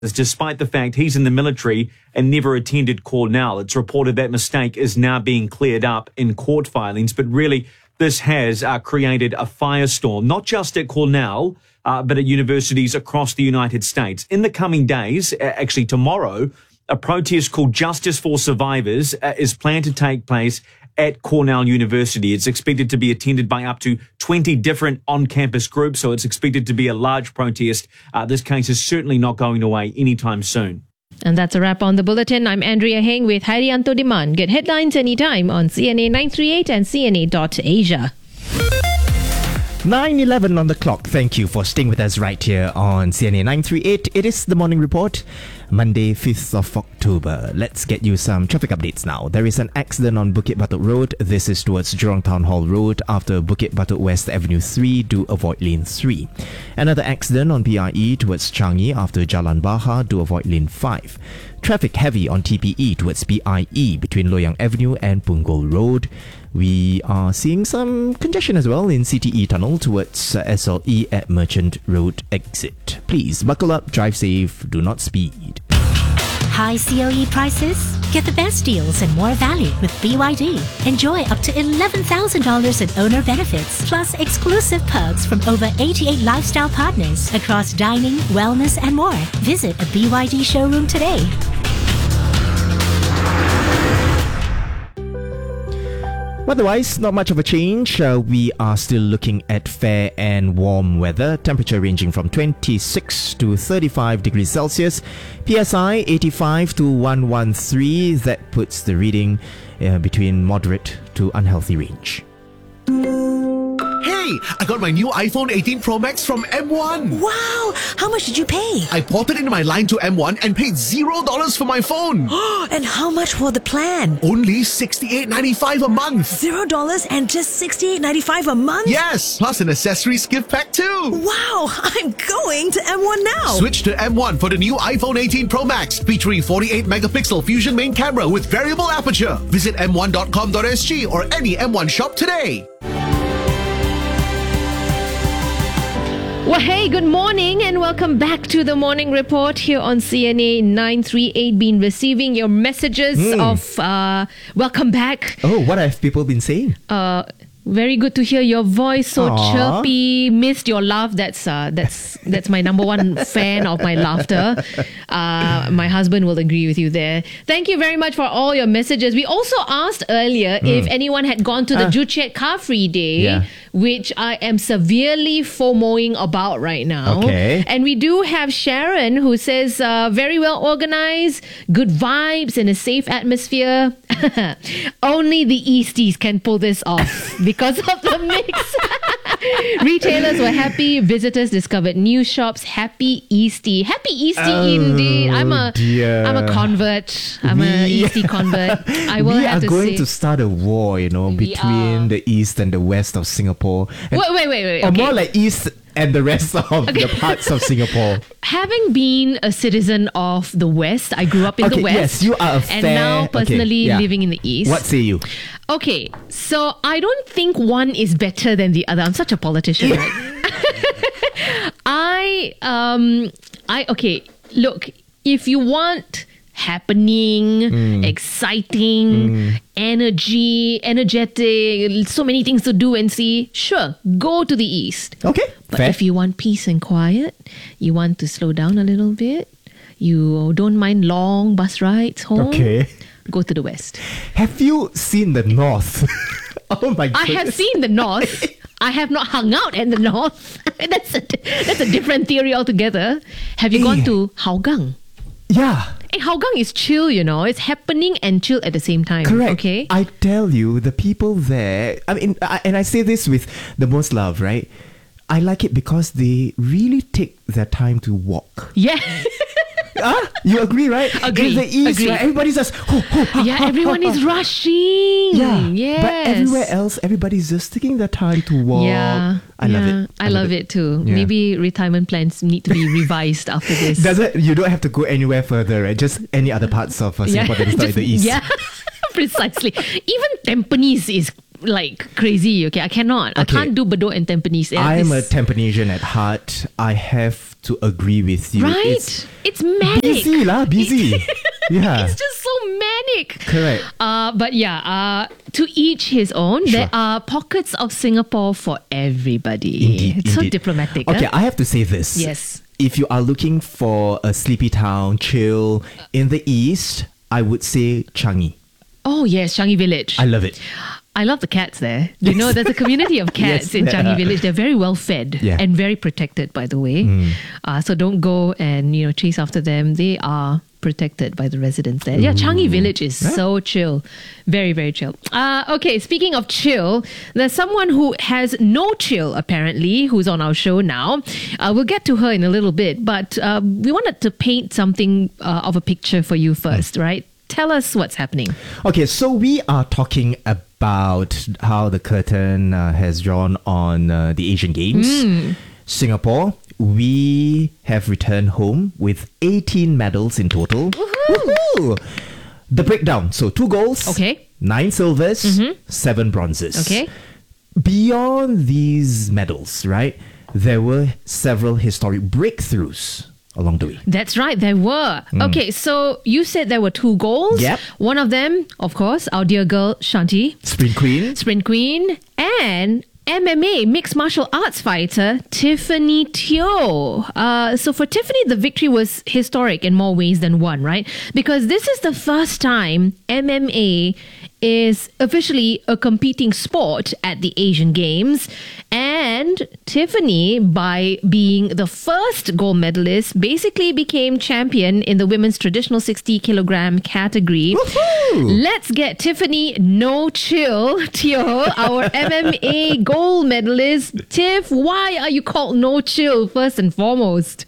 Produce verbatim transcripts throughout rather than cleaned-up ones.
despite the fact he's in the military and never attended Cornell. It's reported that mistake is now being cleared up in court filings, but really this has uh, created a firestorm, not just at Cornell, uh, but at universities across the United States. In the coming days, actually tomorrow, a protest called Justice for Survivors uh, is planned to take place at Cornell University. It's expected to be attended by up to twenty different on-campus groups, so it's expected to be a large protest. Uh, this case is certainly not going away anytime soon. And that's a wrap on the bulletin. I'm Andrea Heng with Hairianto Diman. Get headlines anytime on C N A nine three eight and C N A dot Asia. nine eleven on the clock. Thank you for staying with us right here on C N A nine three eight. It is the morning report, Monday, fifth of October. Let's get you some traffic updates now. There is an accident on Bukit Batok Road. This is towards Jurong Town Hall Road after Bukit Batok West Avenue three. Do avoid lane three. Another accident on P I E towards Changi after Jalan Bahar. Do avoid lane five. Traffic heavy on T P E towards P I E between Loyang Avenue and Punggol Road. We are seeing some congestion as well in C T E Tunnel towards uh, S L E at Merchant Road exit. Please buckle up, drive safe, do not speed. High C O E prices? Get the best deals and more value with B Y D. Enjoy up to eleven thousand dollars in owner benefits, plus exclusive perks from over eighty-eight lifestyle partners across dining, wellness, and more. Visit a B Y D showroom today. Otherwise, not much of a change. Uh, we are still looking at fair and warm weather. Temperature ranging from twenty-six to thirty-five degrees Celsius. P S I eighty-five to one hundred thirteen. That puts the reading uh, between moderate to unhealthy range. Hey, I got my new iPhone eighteen Pro Max from M one. Wow! How much did you pay? I ported in my line to M one and paid zero dollars for my phone. And how much for the plan? Only sixty-eight ninety-five a month. Zero dollars and just sixty-eight ninety-five a month? Yes, plus an accessories gift pack too. Wow! I'm going to M one now. Switch to M one for the new iPhone eighteen Pro Max, featuring forty-eight megapixel Fusion main camera with variable aperture. Visit m one dot com dot s g or any M one shop today. Well, hey, good morning and welcome back to the Morning Report here on C N A nine three eight. Been receiving your messages mm. of uh, welcome back. Oh, what have people been saying? Uh, very good to hear your voice, so Aww. chirpy. Missed your laugh. That's uh, that's that's my number one fan of my laughter. Uh, my husband will agree with you there. Thank you very much for all your messages. We also asked earlier mm. if anyone had gone to the uh, Joo Chiat Car Free Day, yeah. which I am severely FOMOing about right now. Okay. And we do have Sharon who says, uh, very well organized, good vibes and a safe atmosphere. Only the Easties can pull this off because of the mix. Retailers were happy. Visitors discovered new shops. Happy Eastie. Happy Eastie oh, indeed. I'm a, dear. I'm a convert. I'm we, a Eastie convert. I will we have are to going say, to start a war, you know, between the east and the west of Singapore. And, wait, wait, wait, wait. Or okay. more like east and the rest of okay. the parts of Singapore. Having been a citizen of the West, I grew up in okay, the West. Yes, you are a fair... And now personally okay, yeah. living in the East. What say you? Okay, so I don't think one is better than the other. I'm such a politician, right? I, um, I, okay, look, if you want happening, mm. exciting, mm. energy, energetic, so many things to do and see, sure, go to the East. Okay, But fair. if you want peace and quiet, you want to slow down a little bit, you don't mind long bus rides home, okay. go to the West. Have you seen the North? Oh my goodness. I have seen the North. I have not hung out in the North. that's, a, that's a different theory altogether. Have you hey. gone to Hougang? Yeah. Hey, Hougang is chill, you know. It's happening and chill at the same time. Correct. Okay. I tell you, the people there, I mean, I, and I say this with the most love, right? I like it because they really take their time to walk. Yeah. Huh? You agree, right? Agree. In the East, agree. right? Everybody's just... Oh, oh, ha, yeah, ha, everyone ha, is ha. rushing. Yeah. Yes. But everywhere else, everybody's just taking their time to walk. Yeah. I yeah. love it. I, I love, love it. it too. Yeah. Maybe retirement plans need to be revised after this. Does it? You don't have to go anywhere further, right? Just any other parts of uh, Singapore yeah. that is not in the East. Yeah. Precisely. Even Tampines is like crazy. Okay, I cannot. I Okay. can't do Bedok and Tampines. Yeah, I'm a it's- Tampanesian at heart. I have to agree with you. right. It's It's, manic. busy lah, busy. yeah. It's just so manic. Correct. Uh, but yeah, uh, to each his own. Sure. There are pockets of Singapore for everybody. Indeed, It's so indeed. diplomatic. Okay, huh? I have to say this. Yes. If you are looking for a sleepy town, chill in the east, I would say Changi. Oh yes, Changi Village. I love it. I love the cats there. You know, there's a community of cats Yes, in there Changi are. Village. They're very well fed Yeah. and very protected, by the way. Uh, so don't go and, you know, chase after them. They are protected by the residents there. Yeah, Changi Village is so chill. Very, very chill. Uh, okay, speaking of chill, there's someone who has no chill, apparently, who's on our show now. Uh, we'll get to her in a little bit, but uh, we wanted to paint something uh, of a picture for you first, right? Tell us what's happening. Okay, so we are talking about how the curtain uh, has drawn on uh, the Asian Games. Singapore, we have returned home with eighteen medals in total. Woohoo! The breakdown. So two golds, Okay. nine silvers, seven bronzes. Okay. Beyond these medals, right, there were several historic breakthroughs along the way. That's right, there were. Okay, so you said there were two goals. Yep. One of them, of course, our dear girl Shanti, Sprint Queen. Sprint Queen, and M M A mixed martial arts fighter Tiffany Teo. Uh, so for Tiffany, the victory was historic in more ways than one, right? Because this is the first time M M A is officially a competing sport at the Asian Games. And Tiffany, by being the first gold medalist, basically became champion in the women's traditional sixty kilogram category. Woohoo! Let's get Tiffany No Chill Teo, our M M A gold medalist. Tiff, why are you called No Chill first and foremost?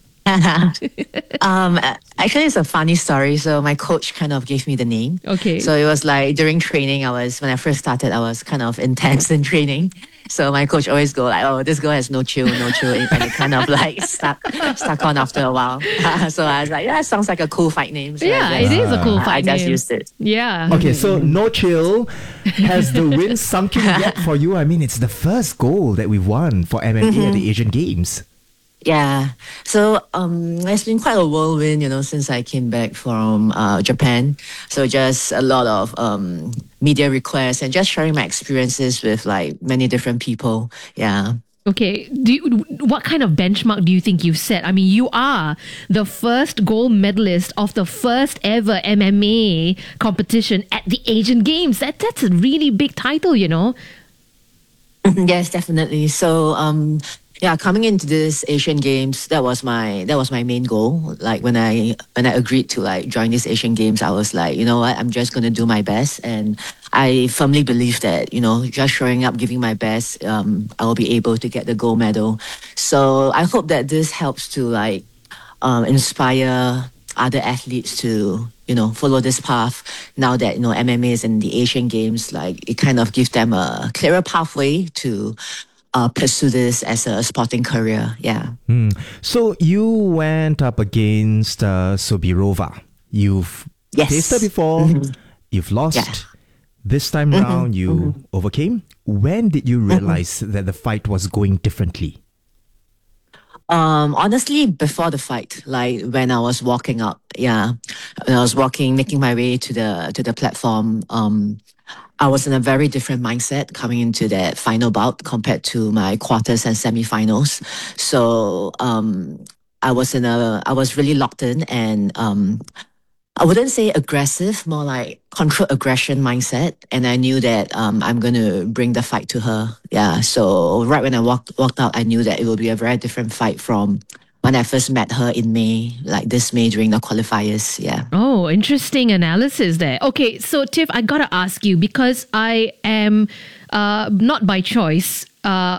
um, actually, it's a funny story. So my coach kind of gave me the name. Okay. So it was like during training, I was when I first started, I was kind of intense in training. So my coach always go like, "Oh, this girl has no chill, no chill," and it kind of like stuck stuck on after a while. So I was like, "Yeah, it sounds like a cool fight name." So Yeah, I just, it is a cool I fight just name. used it. Yeah. Okay, so no chill. Has the win sunk in yet for you? I mean, it's the first goal that we've won for M M A at the Asian Games. Yeah. So um, it's been quite a whirlwind, you know, since I came back from uh, Japan. So just a lot of um, media requests and just sharing my experiences with like many different people. Yeah. Okay, do you, what kind of benchmark do you think you've set? I mean, you are the first gold medalist of the first ever M M A competition at the Asian Games. That that's a really big title, you know. Yes, definitely. So, um, yeah, coming into this Asian Games, that was my that was my main goal. Like when I when I agreed to like join this Asian Games, I was like, you know what, I'm just gonna do my best, and I firmly believe that, you know, just showing up, giving my best, um, I will be able to get the gold medal. So I hope that this helps to like um, inspire other athletes to, you know, follow this path. Now that, you know, M M A is in the Asian Games, like it kind of gives them a clearer pathway to uh, pursue this as a sporting career. Yeah. Mm. So you went up against uh, Sobirova. You've Yes. faced her before. You've lost. Yeah. This time round, you overcame. When did you realize that the fight was going differently? Um, honestly, before the fight, like when I was walking up, yeah, when I was walking, making my way to the to the platform, um, I was in a very different mindset coming into that final bout compared to my quarters and semifinals. So um, I was in a, I was really locked in, and um, I wouldn't say aggressive, more like control aggression mindset. And I knew that um, I'm going to bring the fight to her. Yeah. So right when I walked walked out, I knew that it will be a very different fight from when I first met her in May, like this May during the qualifiers. Yeah. Oh, interesting analysis there. Okay, so Tiff, I gotta ask you because I am uh, not by choice. Uh,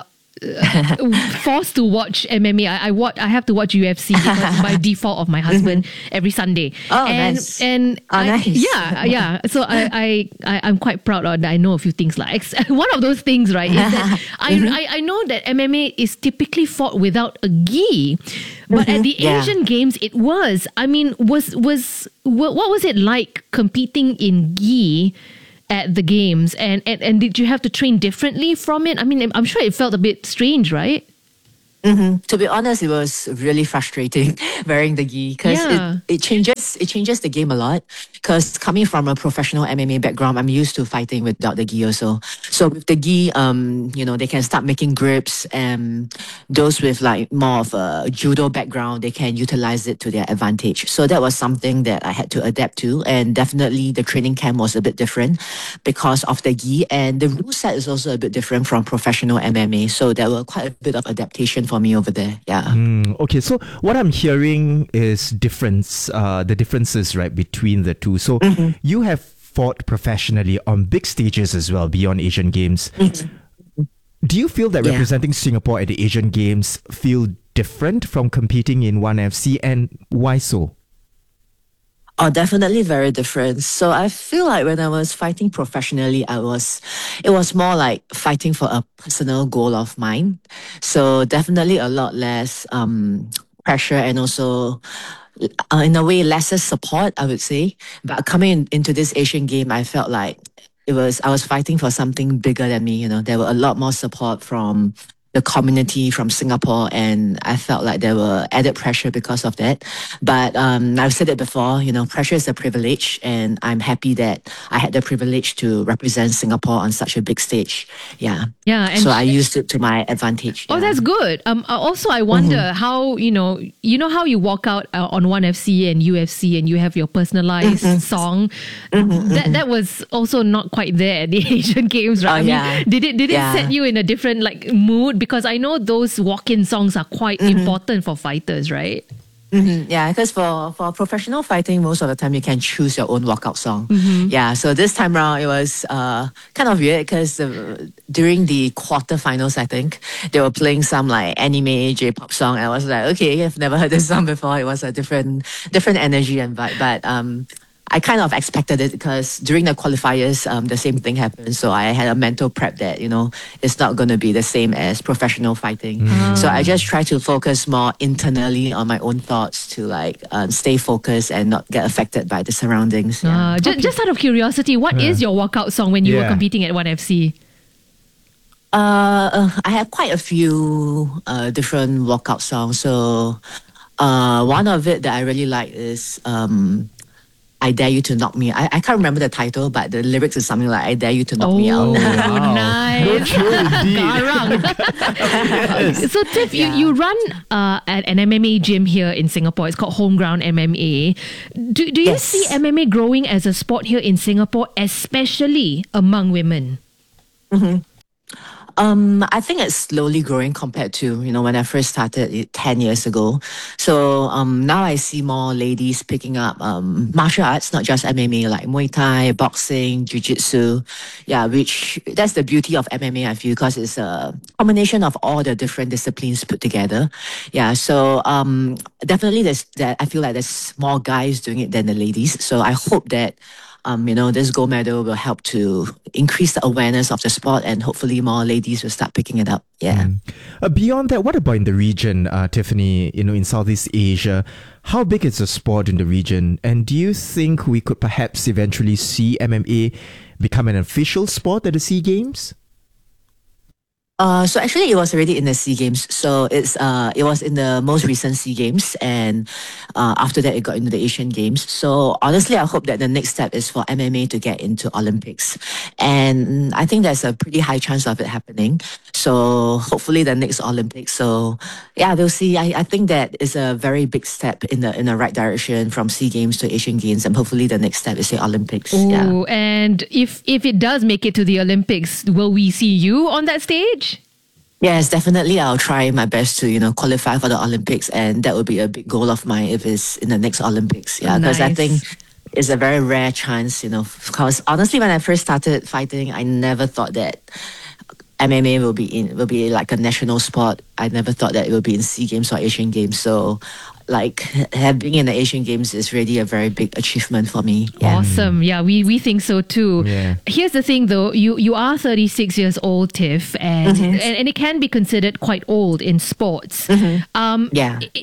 forced to watch M M A. I, I watch. I have to watch U F C because by default of my husband every Sunday. Oh, and, nice. And Oh, I- nice. yeah, yeah. So I, I, I, I'm quite proud of that. I know a few things like one of those things, right? Is that I, I, I know that M M A is typically fought without a gi, but at the Yeah. Asian Games it was. I mean, was was what, what was it like competing in gi at the games, and, and and did you have to train differently from it? I mean, I'm sure it felt a bit strange, right? Mm-hmm. To be honest, it was really frustrating wearing the gi because Yeah. it, it changes it changes the game a lot. Because coming from a professional M M A background, I'm used to fighting without the gi also. So with the gi, um, you know, they can start making grips, and those with like more of a judo background, they can utilize it to their advantage. So that was something that I had to adapt to, and definitely the training camp was a bit different because of the gi, and the rule set is also a bit different from professional M M A. So there were quite a bit of adaptation for me over there. Yeah. Mm, okay, so what I'm hearing is difference, uh, the differences, right, between the two. So you have fought professionally on big stages as well beyond Asian Games. Do you feel that Yeah. representing Singapore at the Asian Games feel different from competing in one F C, and why so? Oh, definitely very different. So I feel like when I was fighting professionally, I was, it was more like fighting for a personal goal of mine. So definitely a lot less um, pressure, and also uh, in a way lesser support, I would say. But coming in, into this Asian game, I felt like it was, I was fighting for something bigger than me. You know, there were a lot more support from the community, from Singapore, and I felt like there were added pressure because of that. But um, I've said it before, you know, pressure is a privilege, and I'm happy that I had the privilege to represent Singapore on such a big stage. Yeah. Yeah, and so I used it to my advantage. Oh, yeah. that's good. Um, uh, also, I wonder Mm-hmm. how, you know, you know how you walk out uh, on one F C and U F C and you have your personalized Mm-hmm. song. That that was also not quite there at the Asian Games, right? Oh, I mean, yeah. did it did it Yeah. set you in a different like mood? Because I know those walk-in songs are quite Mm-hmm. important for fighters, right? Mhm. Yeah, because for, for professional fighting, most of the time you can choose your own walkout song. Mm-hmm. Yeah, so this time around it was uh, kind of weird because uh, during the quarterfinals, I think, they were playing some like anime J-pop song. And I was like, okay, I've never heard this song before. It was a different different energy and vibe. But um, I kind of expected it because during the qualifiers, um, the same thing happened. So I had a mental prep that, you know, it's not going to be the same as professional fighting. So I just try to focus more internally on my own thoughts to like um, stay focused and not get affected by the surroundings. Yeah. Uh, ju- Just out of curiosity, what is your walkout song when you were Yeah. competing at one F C? Uh, uh, I have quite a few uh, different walkout songs. So uh, one of it that I really like is um, I Dare You to Knock Me. I, I can't remember the title, but the lyrics is something like I Dare You to Knock Me Oh, out. wow. nice. Garang. So, Tiff, Yeah. you, you run uh, at an M M A gym here in Singapore. It's called Homeground M M A. Do, do you Yes. see M M A growing as a sport here in Singapore, especially among women? Um, I think it's slowly growing compared to, you know, when I first started it ten years ago. So um, now I see more ladies picking up um, martial arts, not just M M A, like Muay Thai, boxing, Jiu-Jitsu. Yeah, which that's the beauty of M M A, I feel, because it's a combination of all the different disciplines put together. Yeah, so um, definitely there's that. I feel like there's more guys doing it than the ladies. So I hope that Um, you know, this gold medal will help to increase the awareness of the sport, and hopefully more ladies will start picking it up. Yeah. Uh, beyond that, what about in the region, uh, Tiffany, you know, in Southeast Asia? How big is the sport in the region? And do you think we could perhaps eventually see M M A become an official sport at the SEA Games? Uh, so actually, it was already in the SEA Games. So it's uh, it was in the most recent SEA Games, and uh, after that, it got into the Asian Games. So honestly, I hope that the next step is for M M A to get into Olympics, and I think there's a pretty high chance of it happening. So hopefully, the next Olympics. So yeah, we'll see. I, I think that is a very big step in the in the right direction from SEA Games to Asian Games, and hopefully, the next step is the Olympics. Yeah. Oh, and if if it does make it to the Olympics, will we see you on that stage? Yes, definitely. I'll try my best to, you know, qualify for the Olympics, and that would be a big goal of mine if it's in the next Olympics. Yeah, because I Nice. think it's a very rare chance, you know. Because honestly, when I first started fighting, I never thought that M M A will be in will be like a national sport. I never thought that it will be in SEA Games or Asian Games. So, like, having in the Asian Games is really a very big achievement for me. Yeah. Awesome. Yeah, we, we think so too. Yeah. Here's the thing though, you, you are thirty-six years old, Tiff, and, and and it can be considered quite old in sports. Um, Yeah. i-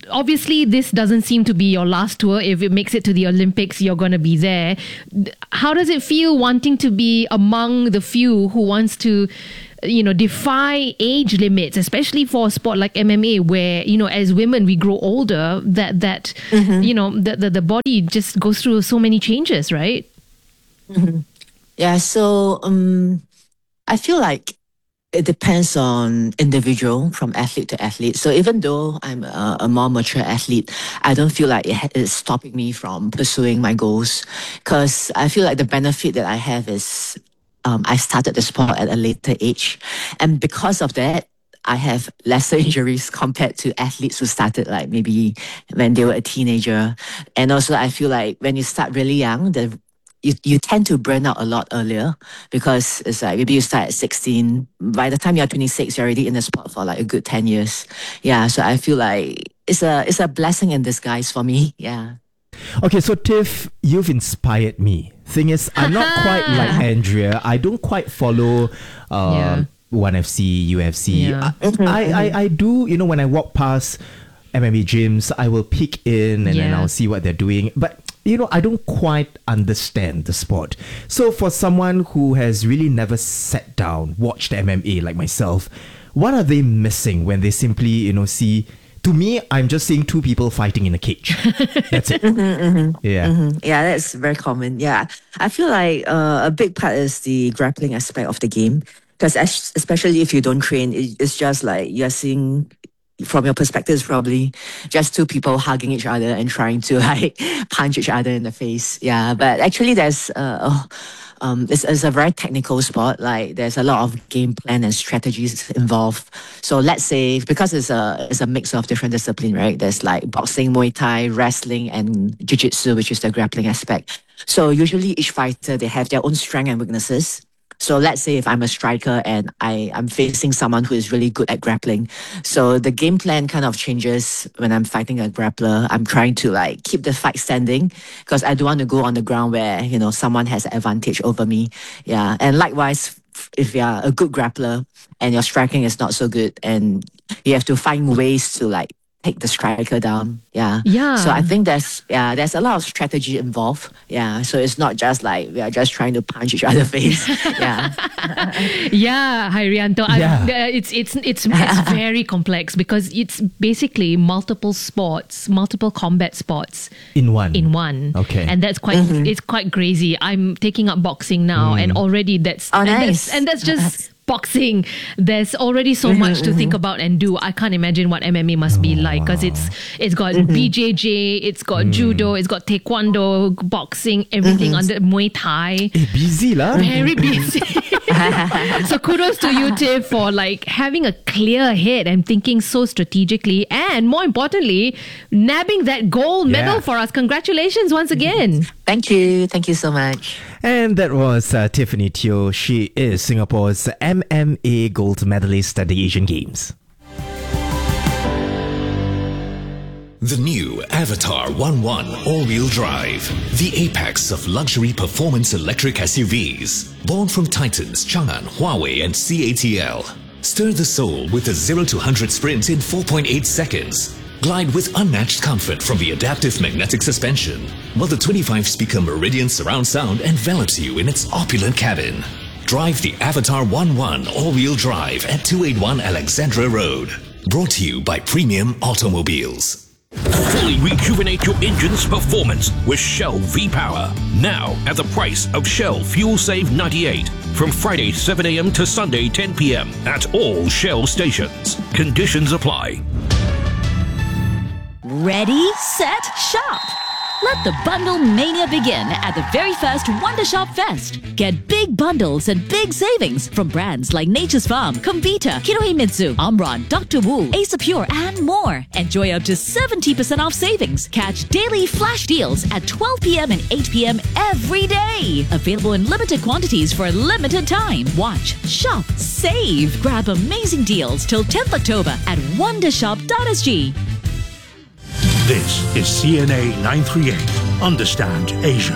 obviously this doesn't seem to be your last tour. If it makes it to the Olympics, you're going to be there. How does it feel wanting to be among the few who wants to, you know, defy age limits, especially for a sport like M M A, where, you know, as women we grow older, that that mm-hmm. you know, the, the the body just goes through so many changes, right? Mm-hmm. Yeah, so um, I feel like it depends on individual, from athlete to athlete. So even though I'm a, a more mature athlete, I don't feel like it is stopping me from pursuing my goals, because I feel like the benefit that I have is um, I started the sport at a later age, and because of that, I have lesser injuries compared to athletes who started like maybe when they were a teenager. And also I feel like when you start really young, the You, you tend to burn out a lot earlier, because it's like maybe you start at sixteen. By the time you're twenty-six, you're already in the sport for like a good ten years. Yeah, so I feel like it's a it's a blessing in disguise for me. Yeah. Okay, so Tiff, you've inspired me. Thing is, I'm not quite like Andrea. I don't quite follow uh, Yeah. one F C, U F C. Yeah. I, I, I do, you know, when I walk past M M A gyms, I will peek in and then Yeah. I'll see what they're doing. But you know, I don't quite understand the sport. So for someone who has really never sat down, watched M M A like myself, what are they missing when they simply, you know, see... To me, I'm just seeing two people fighting in a cage. That's it. Mm-hmm, mm-hmm. Yeah. Mm-hmm. Yeah, that's very common. Yeah. I feel like uh, a big part is the grappling aspect of the game. Because especially if you don't train, it's just like you're seeing... From your perspective, it's probably just two people hugging each other and trying to like punch each other in the face. Yeah, but actually, there's uh, oh, um, it's, it's a very technical sport. Like there's a lot of game plan and strategies involved. So let's say because it's a it's a mix of different disciplines, right? There's like boxing, Muay Thai, wrestling, and jiu-jitsu, which is the grappling aspect. So usually each fighter, they have their own strengths and weaknesses. So let's say if I'm a striker and I, I'm facing someone who is really good at grappling. So the game plan kind of changes when I'm fighting a grappler. I'm trying to like keep the fight standing, because I don't want to go on the ground where, you know, someone has an advantage over me. Yeah. And likewise, if you're a good grappler and your striking is not so good, and you have to find ways to like take the striker down. Yeah. Yeah. So I think there's yeah, there's a lot of strategy involved. Yeah. So it's not just like we are just trying to punch each other face. Yeah. Yeah, Hairianto. I- Yeah. uh, It's it's it's it's very complex, because it's basically multiple sports, multiple combat sports In one. in one. Okay. And that's quite it's quite crazy. I'm taking up boxing now, and already that's Oh, and nice. that's, and that's just boxing. There's already so much to think about and do. I can't imagine what M M A must be like, because it's it's got B J J, it's got judo, it's got taekwondo, boxing, everything under Muay Thai. Eh, busy lah. Very busy. So kudos to you, Tiff, for like having a clear head and thinking so strategically, and more importantly, nabbing that gold medal Yeah. for us. Congratulations once again. Thank you. Thank you so much. And that was uh, Tiffany Teo. She is Singapore's M M A gold medalist at the Asian Games. The new Avatar one one all-wheel drive, the apex of luxury performance electric S U Vs. Born from Titans, Chang'an, Huawei and C A T L. Stir the soul with a zero to one hundred sprint in four point eight seconds. Glide with unmatched comfort from the adaptive magnetic suspension, while the twenty-five speaker Meridian surround sound envelops you in its opulent cabin. Drive the Avatar one one all-wheel drive at two eighty-one Alexandra Road. Brought to you by Premium Automobiles. Fully rejuvenate your engine's performance with Shell V-Power. Now at the price of Shell Fuel Save ninety-eight. From Friday seven a.m. to Sunday ten p.m. at all Shell stations. Conditions apply. Ready, set, shop! Let the bundle mania begin at the very first Wonder Shop Fest. Get big bundles and big savings from brands like Nature's Farm, Kombita, Kinohimitsu, Omron, Doctor Wu, Ace Pure, and more. Enjoy up to seventy percent off savings. Catch daily flash deals at twelve p.m. and eight p.m. every day. Available in limited quantities for a limited time. Watch, shop, save. Grab amazing deals till tenth October at wondershop dot s g. This is C N A nine thirty-eight. Understand Asia.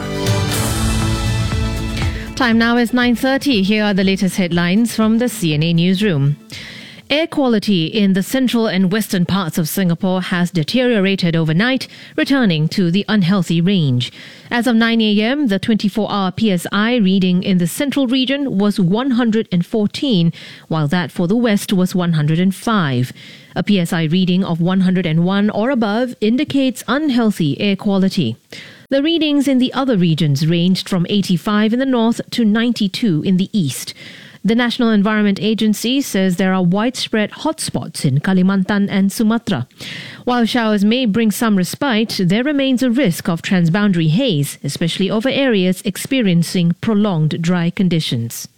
Time now is nine thirty. Here are the latest headlines from the C N A newsroom. Air quality in the central and western parts of Singapore has deteriorated overnight, returning to the unhealthy range. As of nine a.m., the twenty-four hour P S I reading in the central region was one hundred fourteen, while that for the west was one hundred five. A P S I reading of one hundred one or above indicates unhealthy air quality. The readings in the other regions ranged from eighty-five in the north to ninety-two in the east. The National Environment Agency says there are widespread hotspots in Kalimantan and Sumatra. While showers may bring some respite, there remains a risk of transboundary haze, especially over areas experiencing prolonged dry conditions.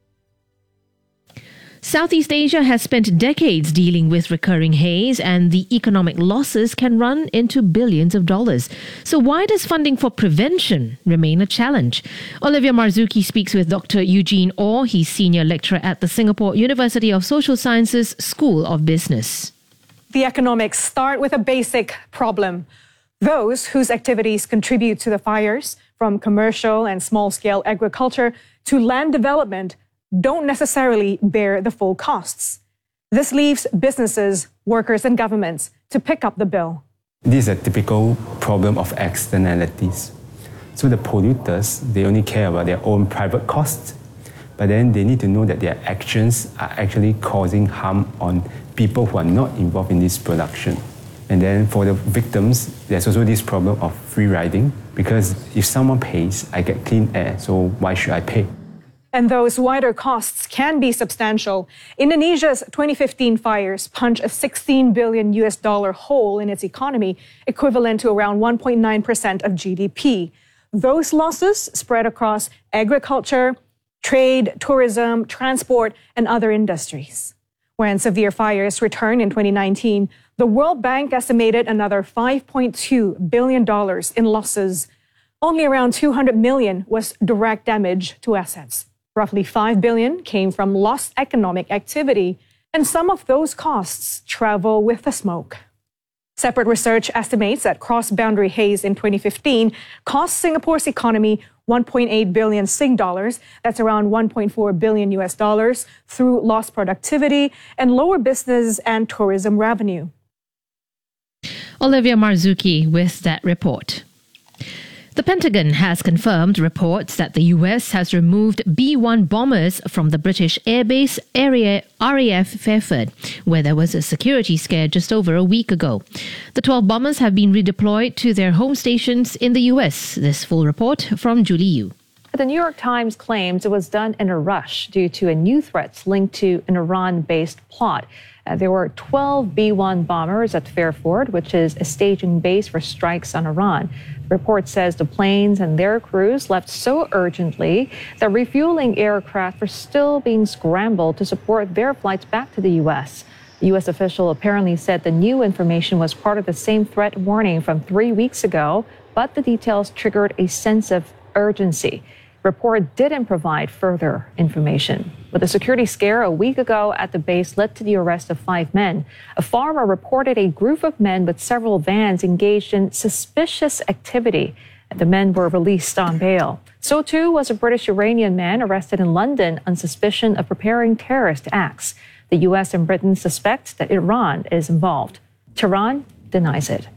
Southeast Asia has spent decades dealing with recurring haze, and the economic losses can run into billions of dollars. So why does funding for prevention remain a challenge? Olivia Marzuki speaks with Doctor Eugene Orr. He's senior lecturer at the Singapore University of Social Sciences School of Business. The economics start with a basic problem. Those whose activities contribute to the fires, from commercial and small-scale agriculture to land development, don't necessarily bear the full costs. This leaves businesses, workers, and governments to pick up the bill. This is a typical problem of externalities. So the polluters, they only care about their own private costs, but then they need to know that their actions are actually causing harm on people who are not involved in this production. And then for the victims, there's also this problem of free riding, because if someone pays, I get clean air, so why should I pay? And those wider costs can be substantial. Indonesia's twenty fifteen fires punched a sixteen billion U S dollar hole in its economy, equivalent to around one point nine percent of G D P. Those losses spread across agriculture, trade, tourism, transport, and other industries. When severe fires returned in twenty nineteen, the World Bank estimated another five point two billion dollars in losses. Only around two hundred million dollars was direct damage to assets. Roughly five billion dollars came from lost economic activity, and some of those costs travel with the smoke. Separate research estimates that cross-boundary haze in twenty fifteen cost Singapore's economy one point eight billion Sing dollars, that's around one point four billion U S dollars, through lost productivity and lower business and tourism revenue. Olivia Marzuki with that report. The Pentagon has confirmed reports that the U S has removed B one bombers from the British airbase area R A F Fairford, where there was a security scare just over a week ago. The twelve bombers have been redeployed to their home stations in the U S. This full report from Julie Yu. The New York Times claims it was done in a rush due to a new threats linked to an Iran-based plot. Uh, there were twelve B one bombers at Fairford, which is a staging base for strikes on Iran. The report says the planes and their crews left so urgently that refueling aircraft were still being scrambled to support their flights back to the U S. The U S official apparently said the new information was part of the same threat warning from three weeks ago, but the details triggered a sense of urgency. The report didn't provide further information. But the security scare a week ago at the base led to the arrest of five men. A farmer reported a group of men with several vans engaged in suspicious activity. The men were released on bail. So too was a British Iranian man arrested in London on suspicion of preparing terrorist acts. The U S and Britain suspect that Iran is involved. Tehran denies it.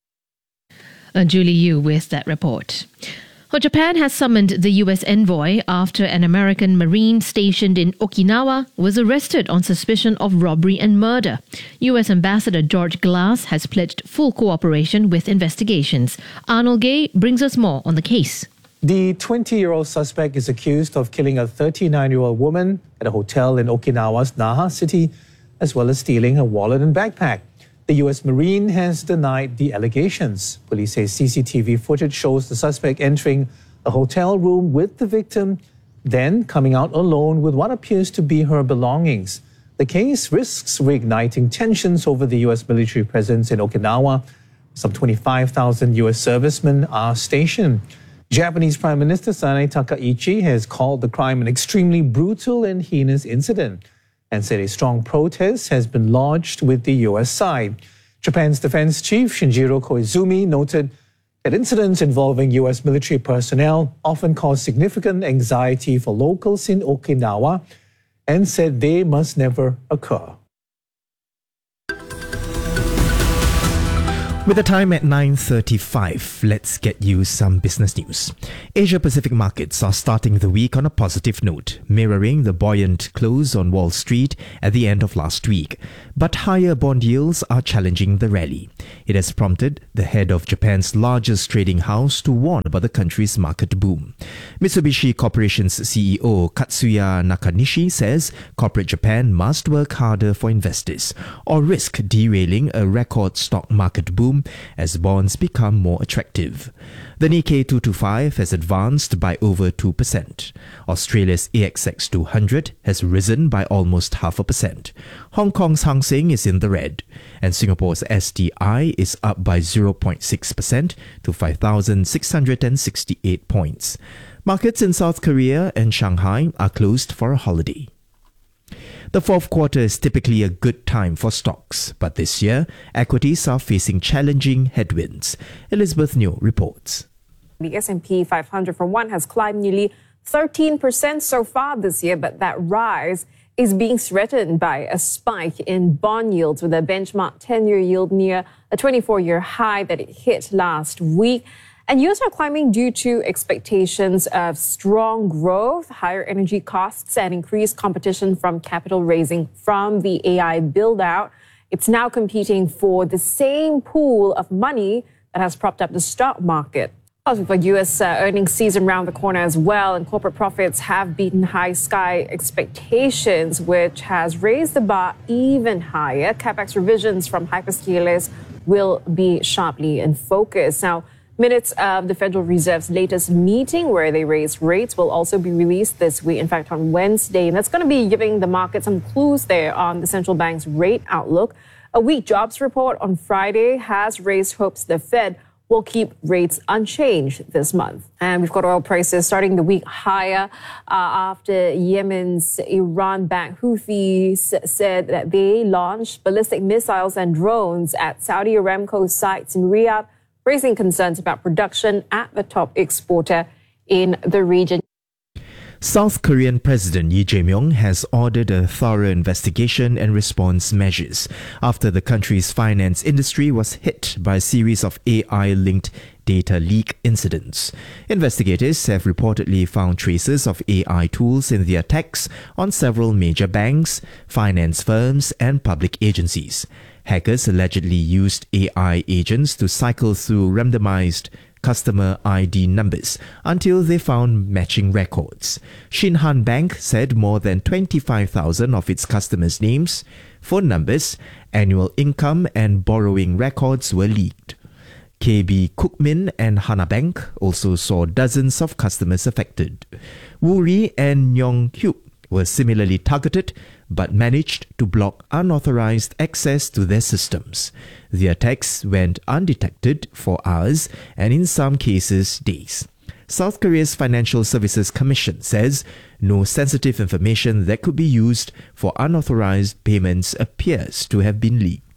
Uh, Julie Yu with that report. Well, Japan has summoned the U S envoy after an American Marine stationed in Okinawa was arrested on suspicion of robbery and murder. U S Ambassador George Glass has pledged full cooperation with investigations. Arnold Gay brings us more on the case. The twenty-year-old suspect is accused of killing a thirty-nine-year-old woman at a hotel in Okinawa's Naha City, as well as stealing her wallet and backpack. The U S Marine has denied the allegations. Police say C C T V footage shows the suspect entering a hotel room with the victim, then coming out alone with what appears to be her belongings. The case risks reigniting tensions over the U S military presence in Okinawa. Some twenty-five thousand U S servicemen are stationed. Japanese Prime Minister Sanae Takaichi has called the crime an extremely brutal and heinous incident, and said a strong protest has been lodged with the U S side. Japan's Defense Chief Shinjiro Koizumi noted that incidents involving U S military personnel often cause significant anxiety for locals in Okinawa, and said they must never occur. With the time at nine thirty-five, let's get you some business news. Asia Pacific markets are starting the week on a positive note, mirroring the buoyant close on Wall Street at the end of last week. But higher bond yields are challenging the rally. It has prompted the head of Japan's largest trading house to warn about the country's market boom. Mitsubishi Corporation's C E O Katsuya Nakanishi says corporate Japan must work harder for investors or risk derailing a record stock market boom as bonds become more attractive. The Nikkei two twenty-five has advanced by over two percent. Australia's A S X two hundred has risen by almost half a percent. Hong Kong's Hang Seng is in the red, and Singapore's S T I is up by zero point six percent to five thousand six hundred sixty-eight points. Markets in South Korea and Shanghai are closed for a holiday. The fourth quarter is typically a good time for stocks, but this year, equities are facing challenging headwinds. Elizabeth Neo reports. The S and P five hundred, for one, has climbed nearly thirteen percent so far this year, but that rise is being threatened by a spike in bond yields, with the benchmark ten-year yield near a twenty-four-year high that it hit last week. And yields are climbing due to expectations of strong growth, higher energy costs, and increased competition from capital raising from the A I build-out. It's now competing for the same pool of money that has propped up the stock market. Also, for U S uh, earnings season around the corner as well, and corporate profits have beaten high sky expectations, which has raised the bar even higher. CapEx revisions from hyperscalers will be sharply in focus. Now, minutes of the Federal Reserve's latest meeting, where they raised rates, will also be released this week, in fact, on Wednesday. And that's going to be giving the market some clues there on the central bank's rate outlook. A weak jobs report on Friday has raised hopes the Fed will keep rates unchanged this month. And we've got oil prices starting the week higher uh, after Yemen's Iran-backed Houthis said that they launched ballistic missiles and drones at Saudi Aramco sites in Riyadh, raising concerns about production at the top exporter in the region. South Korean President Lee Jae-myung has ordered a thorough investigation and response measures after the country's finance industry was hit by a series of A I-linked data leak incidents. Investigators have reportedly found traces of A I tools in the attacks on several major banks, finance firms, and public agencies. Hackers allegedly used A I agents to cycle through randomized customer I D numbers until they found matching records. Shinhan Bank said more than twenty-five thousand of its customers' names, phone numbers, annual income, and borrowing records were leaked. K B Kookmin and Hana Bank also saw dozens of customers affected. Woori and Yonghyuk were similarly targeted, but managed to block unauthorized access to their systems. The attacks went undetected for hours and in some cases days. South Korea's Financial Services Commission says no sensitive information that could be used for unauthorized payments appears to have been leaked.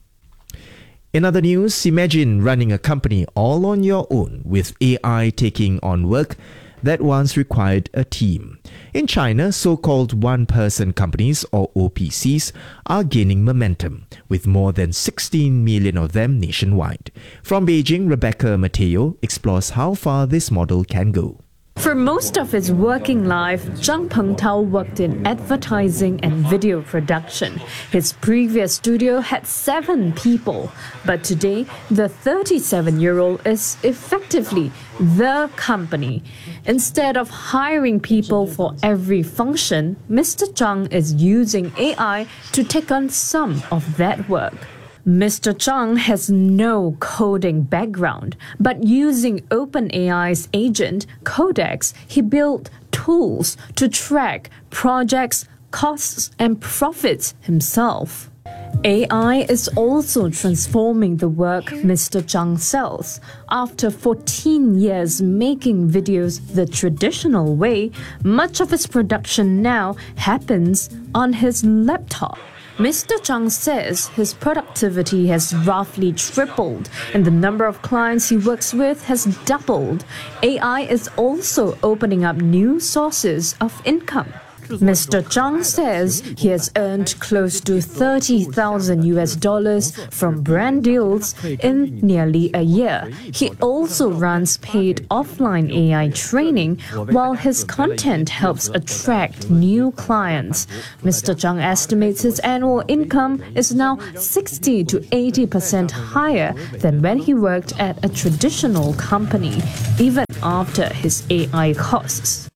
In other news, imagine running a company all on your own with A I taking on work that once required a team. In China, so-called one-person companies, or O P Cs, are gaining momentum, with more than sixteen million of them nationwide. From Beijing, Rebecca Mateo explores how far this model can go. For most of his working life, Zhang Pengtao worked in advertising and video production. His previous studio had seven people, but today, the thirty-seven-year-old is effectively the company. Instead of hiring people for every function, Mister Zhang is using A I to take on some of that work. Mister Zhang has no coding background, but using OpenAI's agent, Codex, he built tools to track projects, costs, and profits himself. A I is also transforming the work Mister Zhang sells. After fourteen years making videos the traditional way, much of his production now happens on his laptop. Mister Zhang says his productivity has roughly tripled and the number of clients he works with has doubled. A I is also opening up new sources of income. Mister Zhang says he has earned close to thirty thousand U S dollars from brand deals in nearly a year. He also runs paid offline A I training, while his content helps attract new clients. Mister Zhang estimates his annual income is now sixty to eighty percent higher than when he worked at a traditional company, even after his A I costs.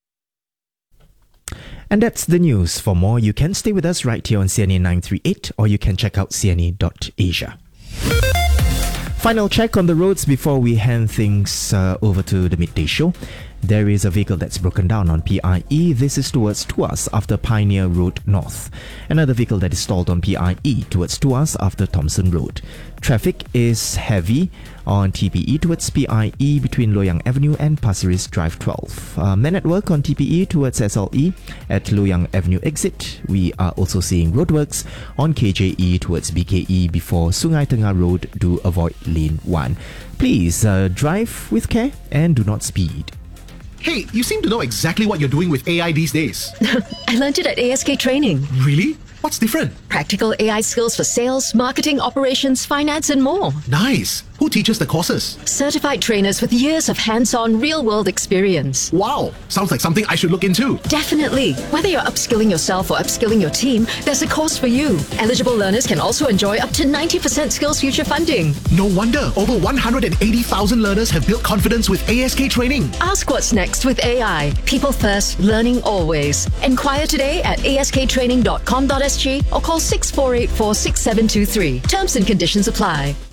And that's the news. For more, you can stay with us right here on C N A nine three eight, or you can check out C N A dot asia. Final check on the roads before we hand things uh, over to the midday show. There is a vehicle that's broken down on P I E. This is towards Tuas after Pioneer Road North. Another vehicle that is stalled on P I E towards Tuas after Thompson Road. Traffic is heavy on T P E towards P I E between Loyang Avenue and Pasir Ris Drive twelve. Uh, men at work on T P E towards S L E at Loyang Avenue exit. We are also seeing roadworks on K J E towards B K E before Sungai Tengah Road. Do avoid lane one. Please uh, drive with care and do not speed. Hey, you seem to know exactly what you're doing with A I these days. I learned it at A S K Training. Really? What's different? Practical A I skills for sales, marketing, operations, finance, and more. Nice. Who teaches the courses? Certified trainers with years of hands-on real-world experience. Wow. Sounds like something I should look into. Definitely. Whether you're upskilling yourself or upskilling your team, there's a course for you. Eligible learners can also enjoy up to ninety percent Skills Future funding. No wonder over one hundred eighty thousand learners have built confidence with A S K Training. Ask what's next with A I. People first, learning always. Enquire today at A S K training dot com dot S G or call six four eight four six seven two three. Terms and conditions apply.